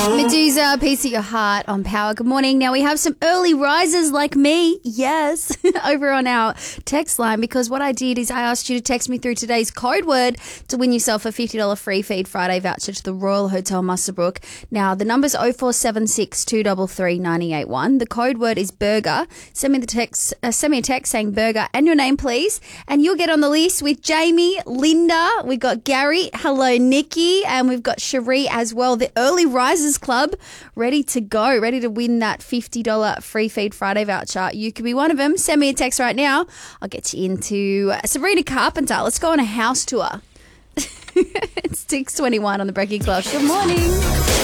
Medusa, Piece of Your Heart on Power. Good morning. Now we have some early risers like me, yes, over on our text line, because what I did is I asked you to text me through today's code word to win yourself a $50 free feed Friday voucher to the Royal Hotel Muswellbrook. Now the number's 0476 233 981. The code word is burger. Send me a text saying burger and your name, please, and you'll get on the list with Jamie, Linda, we've got Gary, hello Nikki, and we've got Cherie as well. The Early Risers Club ready to go, ready to win that $50 free feed Friday voucher. You could be one of them. Send me a text right now. I'll get you into Sabrina Carpenter. Let's go on a house tour. It's 6:21 on the Breaking Clock. Good morning.